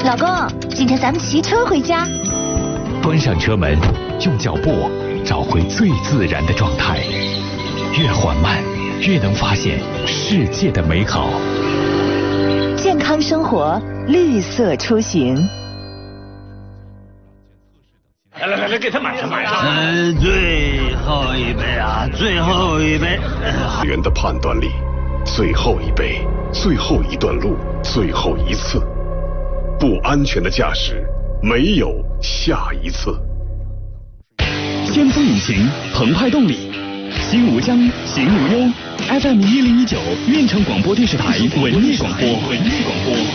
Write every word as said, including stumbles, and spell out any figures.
老公，今天咱们骑车回家。 关上车门，用脚步找回最自然的状态，越缓慢，越能发现世界的美好。 健康生活，绿色出行。 来来来来，给他买上买上。 呃，最后一杯啊，最后一杯。 人的判断力，最后一杯，最后一段路，最后一次。不安全的驾驶，没有下一次。 先锋引擎，澎湃动力，心无疆，行无忧。F M 一零一九，运城广播电视台文艺广播，文艺广播。